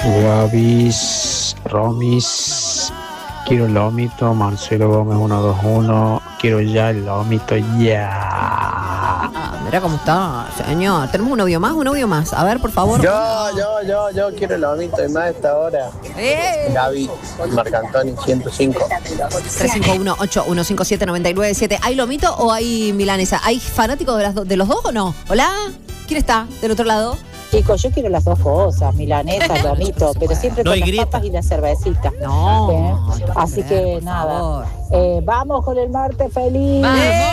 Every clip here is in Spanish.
Gavis, Romis, quiero el lomito, Marcelo Gómez 121, quiero ya el lomito, ya. Mira cómo está, señor. ¿Tenemos un audio más? A ver, por favor. Yo quiero el lomito y más a esta hora. Gaby, Marcantoni, 105. 351-8157-997. ¿Hay lomito o hay milanesa? ¿Hay fanáticos de los dos o no? ¿Hola? ¿Quién está del otro lado? Chicos, yo quiero las dos cosas, milanesa, lomito, pero siempre con las papas y la cervecita. No. Así que nada. Vamos con el martes feliz.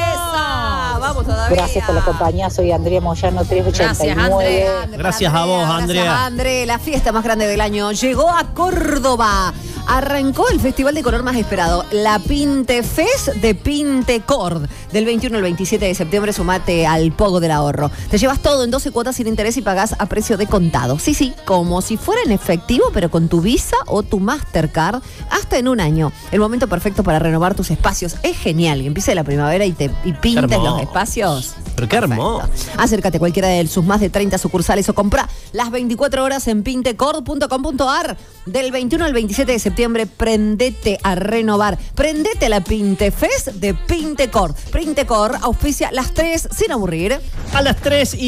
Vamos todavía. Gracias por la compañía. Soy Andrea Moyano 389. Gracias a vos, Andrea. Gracias, Andrea. La fiesta más grande del año llegó a Córdoba. Arrancó el festival de color más esperado, la Pintefest de Pintecord. Del 21 al 27 de septiembre, sumate al Pogo del Ahorro. Te llevas todo en 12 cuotas sin interés y pagás a precio de contado. Sí, como si fuera en efectivo, pero con tu Visa o tu Mastercard hasta en un año. El momento perfecto para renovar tus espacios. Es genial. Que empiece la primavera y pintes los espacios. Pero qué hermoso. Acércate a cualquiera de sus más de 30 sucursales o compra las 24 horas en pintecord.com.ar. Del 21 al 27 de septiembre, prendete a renovar. Prendete a la Pintefest de Pintecord. Pintecord auspicia las 3 sin aburrir. A las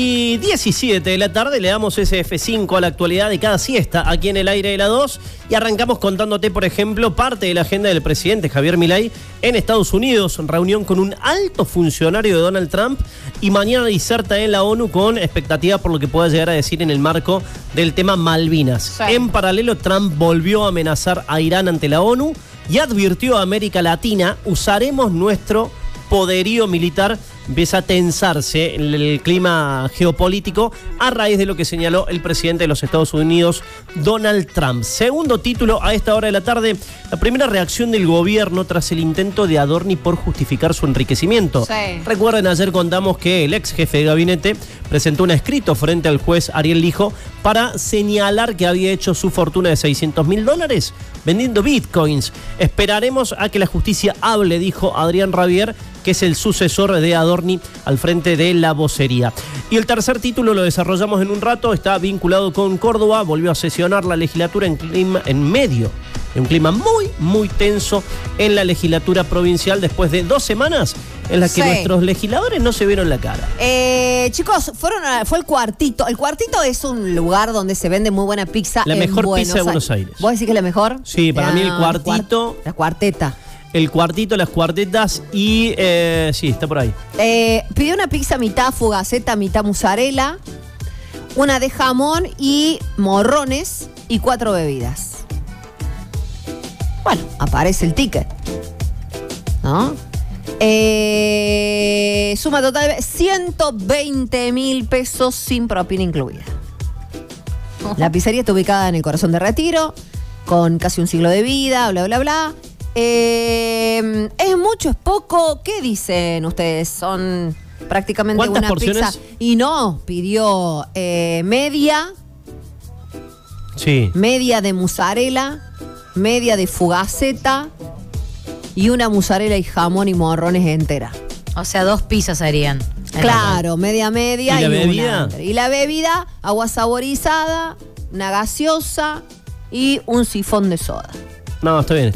3:17 de la tarde le damos ese F5 a la actualidad de cada siesta aquí en el aire de la 2 y arrancamos contándote, por ejemplo, parte de la agenda del presidente Javier Milei en Estados Unidos, reunión con un alto funcionario de Donald Trump y mañana diserta en la ONU con expectativa por lo que pueda llegar a decir en el marco del tema Malvinas. Sí. En paralelo, Trump volvió a amenazar a Irán ante la ONU y advirtió a América Latina: usaremos nuestro poderío militar. Empieza a tensarse el clima geopolítico a raíz de lo que señaló el presidente de los Estados Unidos, Donald Trump. Segundo título a esta hora de la tarde, la primera reacción del gobierno tras el intento de Adorni por justificar su enriquecimiento. Sí. Recuerden, ayer contamos que el ex jefe de gabinete presentó un escrito frente al juez Ariel Lijo para señalar que había hecho su fortuna de $600.000 vendiendo bitcoins. Esperaremos a que la justicia hable, dijo Adrián Rabier, que es el sucesor de Adorni al frente de la vocería. Y el tercer título lo desarrollamos en un rato, está vinculado con Córdoba, volvió a sesionar la legislatura en medio de un clima muy tenso en la legislatura provincial después de 2 semanas en las que nuestros legisladores no se vieron la cara. Chicos, fue el Cuartito. El Cuartito es un lugar donde se vende muy buena pizza. La mejor pizza de Buenos Aires. ¿Vos decís que es la mejor? Sí, para mí el Cuartito. La Cuarteta. El Cuartito, las cuartetas y... sí, está por ahí. Pidió una pizza mitad fugaceta, mitad mozzarella, una de jamón y morrones y 4 bebidas. Bueno, aparece el ticket, ¿no? Suma total de 120.000 pesos sin propina incluida. La pizzería está ubicada en el corazón de Retiro, con casi un siglo de vida, bla, bla, bla. ¿Es mucho, es poco? ¿Qué dicen ustedes? Son prácticamente una porciones? Pizza. Y no, pidió media. Sí. Media de mozzarella, media de fugaceta y una mozzarella y jamón y morrones entera. O sea, 2 pizzas serían. Claro, media. ¿Y la bebida? Y la bebida, agua saborizada, una gaseosa y un sifón de soda. No, está bien.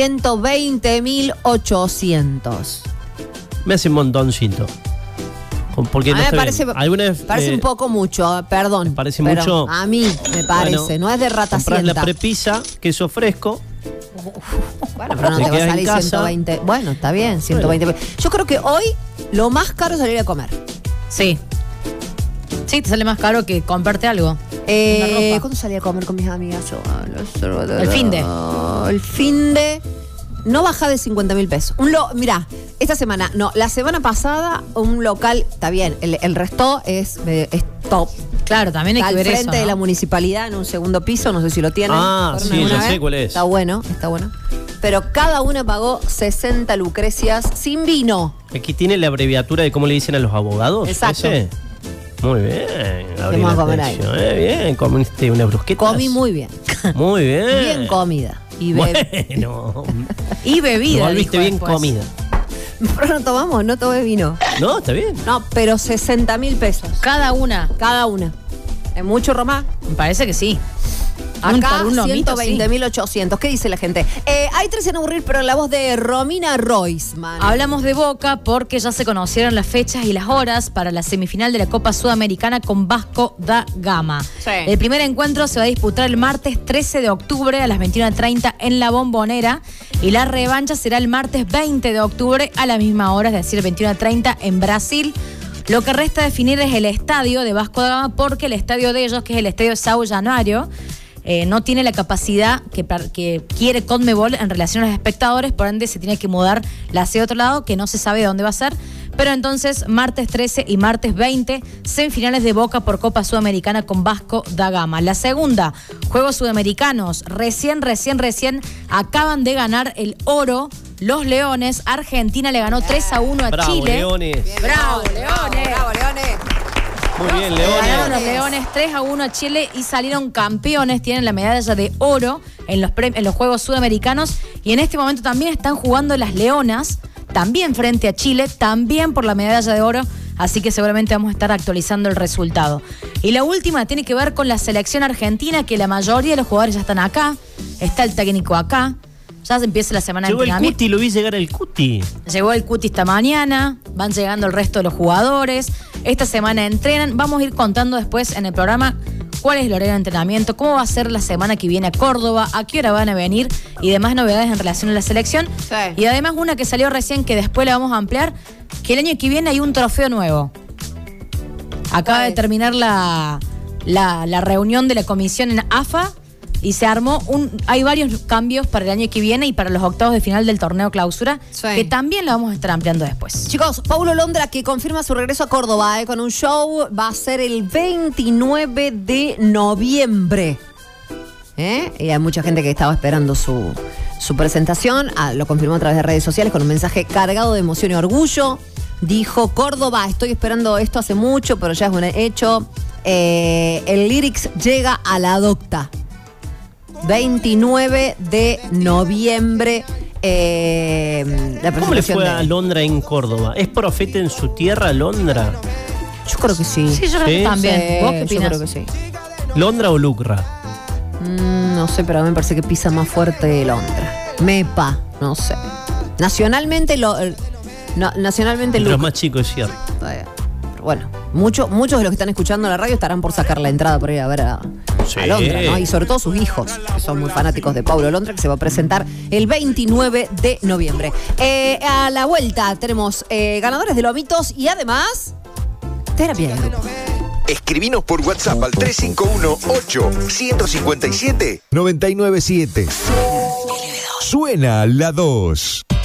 120.800. Me hace un montoncito. Porque a mí me parece un poco mucho, perdón. ¿Parece mucho? A mí me parece, bueno, no es de ratacienta. Comprar la prepizza, queso fresco. Bueno, pero no te va a salir 120. Bueno, está bien, 120. Yo creo que hoy lo más caro es salir a comer. Sí. Sí, te sale más caro que comprarte algo. ¿Cuándo salí a comer con mis amigas? El fin de no baja de 50.000 pesos. Mirá, esta semana, no, la semana pasada un local, está bien, el resto es top. Claro, también hay que ver eso, al frente de la municipalidad en un segundo piso, no sé si lo tienen. Sí, ya sé cuál es. Está bueno. Pero cada una pagó 60 lucrecias sin vino. Aquí tiene la abreviatura de cómo le dicen a los abogados. Exacto. ¿Ese? Muy bien. Vamos a comer ahí. Bien, comiste una brusqueta. Comí muy bien. Muy bien. Bien comida. Y bueno. Y bebida. Volviste bien comida. Pero no tomamos, no tomé vino. No, está bien. No, pero 60.000 pesos. Cada una. ¿Es mucho, Romá? Me parece que sí. Acá un lomito, 120.800. ¿Qué dice la gente? Hay tres en aburrir, pero en la voz de Romina Roisman. Hablamos de Boca porque ya se conocieron las fechas y las horas para la semifinal de la Copa Sudamericana con Vasco da Gama. Sí. El primer encuentro se va a disputar el martes 13 de octubre a las 21:30 en La Bombonera y la revancha será el martes 20 de octubre a la misma hora, es decir, 21:30 en Brasil. Lo que resta definir es el estadio de Vasco da Gama porque el estadio de ellos, que es el estadio São Januário, no tiene la capacidad que quiere Conmebol en relación a los espectadores, por ende se tiene que mudar hacia otro lado, que no se sabe dónde va a ser. Pero entonces, martes 13 y martes 20, semifinales de Boca por Copa Sudamericana con Vasco da Gama. La segunda, Juegos Sudamericanos, recién acaban de ganar el oro los Leones. Argentina le ganó 3-1 a Bravo, Chile. Leones. ¡Bravo, Leones! ¡Bravo, Leones! Muy bien, Ganaron Leones. los Leones 3-1 a Chile y salieron campeones. Tienen la medalla de oro en los Juegos Sudamericanos. Y en este momento también están jugando las Leonas, también frente a Chile, también por la medalla de oro. Así que seguramente vamos a estar actualizando el resultado. Y la última tiene que ver con la selección argentina, que la mayoría de los jugadores ya están acá. Está el técnico acá. Ya se empieza la semana de Llegó el entrenamiento. Cuti, lo vi llegar el Cuti. Llegó el Cuti esta mañana, van llegando el resto de los jugadores. Esta semana entrenan. Vamos a ir contando después en el programa cuál es el horario de entrenamiento, cómo va a ser la semana que viene a Córdoba, a qué hora van a venir y demás novedades en relación a la selección. Sí. Y además una que salió recién, que después la vamos a ampliar, que el año que viene hay un trofeo nuevo. Acaba de terminar la reunión de la comisión en AFA y se armó hay varios cambios para el año que viene y para los octavos de final del torneo clausura, Sí. que también lo vamos a estar ampliando después. Chicos, Paulo Londra, que confirma su regreso a Córdoba con un show, va a ser el 29 de noviembre. Y hay mucha gente que estaba esperando su presentación. Lo confirmó a través de redes sociales con un mensaje cargado de emoción y orgullo. Dijo: Córdoba, estoy esperando esto hace mucho, pero ya es un hecho. El Lyrics llega a la Docta. 29 de noviembre. La ¿Cómo le fue a de... Londra en Córdoba? ¿Es profeta en su tierra, Londra? Yo creo que sí. Sí, yo creo que Sí. también. Sí, ¿Vos qué yo opinas? creo que sí. ¿Londra o Lucra? No sé, pero a mí me parece que pisa más fuerte Londra. Mepa, no sé. Nacionalmente nacionalmente Los Luke. más chicos, es cierto. Pero bueno, muchos de los que están escuchando la radio estarán por sacar la entrada para ir a ver a Londra, ¿no? Y sobre todo sus hijos, que son muy fanáticos de Paulo Londra, que se va a presentar el 29 de noviembre. A la vuelta tenemos ganadores de lomitos y además terapia de grupo. Escribinos por WhatsApp al 351-8-157-997. Suena la 2.